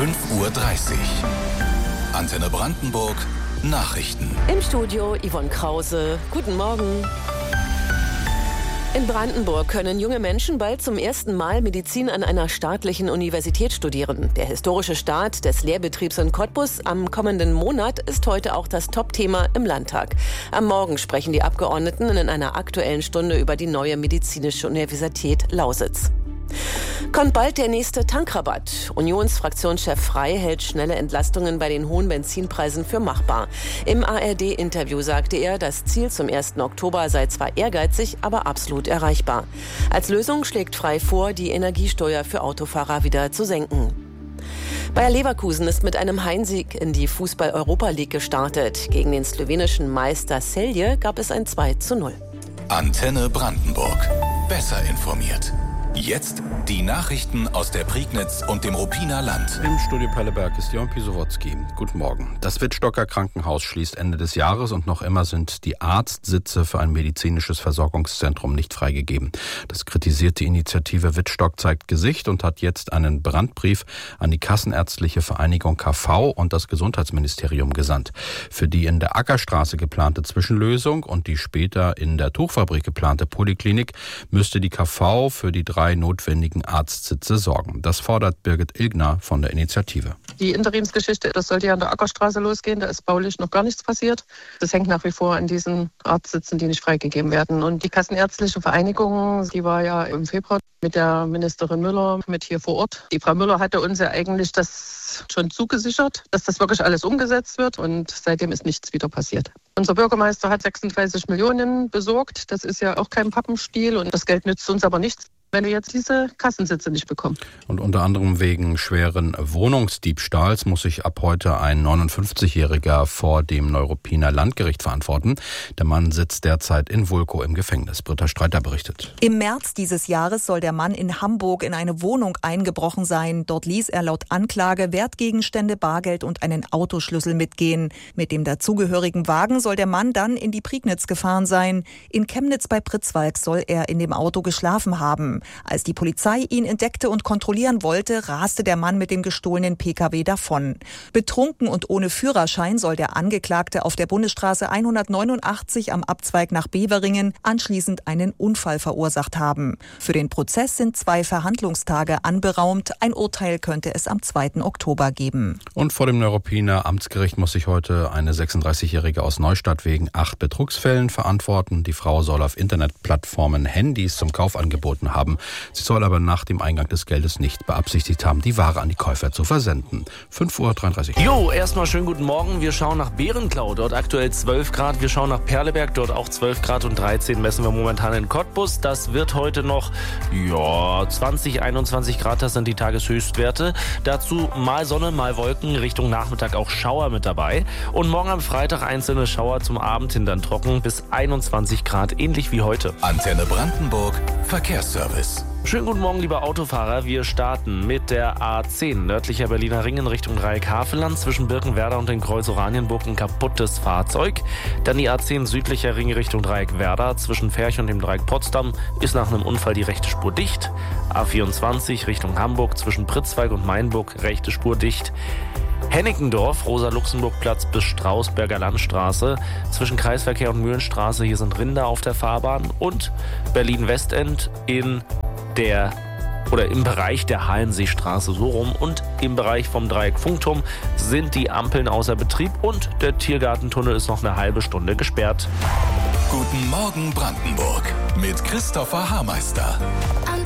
5:30 Uhr. Antenne Brandenburg Nachrichten. Im Studio Yvonne Krause. Guten Morgen. In Brandenburg können junge Menschen bald zum ersten Mal Medizin an einer staatlichen Universität studieren. Der historische Start des Lehrbetriebs in Cottbus am kommenden Monat ist heute auch das Topthema im Landtag. Am Morgen sprechen die Abgeordneten in einer Aktuellen Stunde über die neue medizinische Universität Lausitz. Kommt bald der nächste Tankrabatt. Unionsfraktionschef Frey hält schnelle Entlastungen bei den hohen Benzinpreisen für machbar. Im ARD-Interview sagte er, das Ziel zum 1. Oktober sei zwar ehrgeizig, aber absolut erreichbar. Als Lösung schlägt Frey vor, die Energiesteuer für Autofahrer wieder zu senken. Bayer Leverkusen ist mit einem Heimsieg in die Fußball-Europa League gestartet. Gegen den slowenischen Meister Celje gab es ein 2:0. Antenne Brandenburg. Besser informiert. Jetzt die Nachrichten aus der Prignitz und dem Ruppiner Land. Im Studio Perleberg ist Jon Pisowotzki. Guten Morgen. Das Wittstocker Krankenhaus schließt Ende des Jahres und noch immer sind die Arztsitze für ein medizinisches Versorgungszentrum nicht freigegeben. Das kritisiert die Initiative Wittstock zeigt Gesicht und hat jetzt einen Brandbrief an die Kassenärztliche Vereinigung KV und das Gesundheitsministerium gesandt. Für die in der Ackerstraße geplante Zwischenlösung und die später in der Tuchfabrik geplante Poliklinik müsste die KV für die 3 notwendigen Arztsitze sorgen. Das fordert Birgit Ilgner von der Initiative. Die Interimsgeschichte, das sollte ja an der Ackerstraße losgehen, da ist baulich noch gar nichts passiert. Das hängt nach wie vor an diesen Arztsitzen, die nicht freigegeben werden. Und die Kassenärztliche Vereinigung, die war ja im Februar mit der Ministerin Müller mit hier vor Ort. Die Frau Müller hatte uns ja eigentlich das schon zugesichert, dass das wirklich alles umgesetzt wird und seitdem ist nichts wieder passiert. Unser Bürgermeister hat 36 Millionen besorgt, das ist ja auch kein Pappenstiel und das Geld nützt uns aber nichts, wenn wir jetzt diese Kassensitze nicht bekommen. Und unter anderem wegen schweren Wohnungsdiebstahls muss sich ab heute ein 59-Jähriger vor dem Neuruppiner Landgericht verantworten. Der Mann sitzt derzeit in Wulkow im Gefängnis. Britta Streiter berichtet. Im März dieses Jahres soll der Mann in Hamburg in eine Wohnung eingebrochen sein. Dort ließ er laut Anklage Wertgegenstände, Bargeld und einen Autoschlüssel mitgehen. Mit dem dazugehörigen Wagen soll der Mann dann in die Prignitz gefahren sein. In Chemnitz bei Pritzwalk soll er in dem Auto geschlafen haben. Als die Polizei ihn entdeckte und kontrollieren wollte, raste der Mann mit dem gestohlenen Pkw davon. Betrunken und ohne Führerschein soll der Angeklagte auf der Bundesstraße 189 am Abzweig nach Beveringen anschließend einen Unfall verursacht haben. Für den Prozess sind 2 Verhandlungstage anberaumt. Ein Urteil könnte es am 2. Oktober geben. Und vor dem Neuruppiner Amtsgericht muss sich heute eine 36-Jährige aus Neustadt wegen 8 Betrugsfällen verantworten. Die Frau soll auf Internetplattformen Handys zum Kauf angeboten haben. Sie soll aber nach dem Eingang des Geldes nicht beabsichtigt haben, die Ware an die Käufer zu versenden. 5:33 Uhr. Jo, erstmal schönen guten Morgen. Wir schauen nach Bärenklau, dort aktuell 12 Grad. Wir schauen nach Perleberg, dort auch 12 Grad und 13 messen wir momentan in Cottbus. Das wird heute noch, 20, 21 Grad, das sind die Tageshöchstwerte. Dazu mal Sonne, mal Wolken, Richtung Nachmittag auch Schauer mit dabei. Und morgen am Freitag einzelne Schauer, zum Abend hin dann trocken bis 21 Grad, ähnlich wie heute. Antenne Brandenburg Verkehrsservice. Schönen guten Morgen, liebe Autofahrer. Wir starten mit der A10 nördlicher Berliner Ring in Richtung Dreieck Havelland. Zwischen Birkenwerder und dem Kreuz Oranienburg ein kaputtes Fahrzeug. Dann die A10 südlicher Ring Richtung Dreieck Werder. Zwischen Ferch und dem Dreieck Potsdam ist nach einem Unfall die rechte Spur dicht. A24 Richtung Hamburg zwischen Pritzwalk und Mainburg rechte Spur dicht. Hennickendorf, Rosa-Luxemburg-Platz bis Strausberger Landstraße. Zwischen Kreisverkehr und Mühlenstraße, hier sind Rinder auf der Fahrbahn. Und Berlin-Westend im Bereich der Hallenseestraße so rum und im Bereich vom Dreieck Funkturm sind die Ampeln außer Betrieb und der Tiergartentunnel ist noch eine halbe Stunde gesperrt. Guten Morgen Brandenburg mit Christopher Hameister.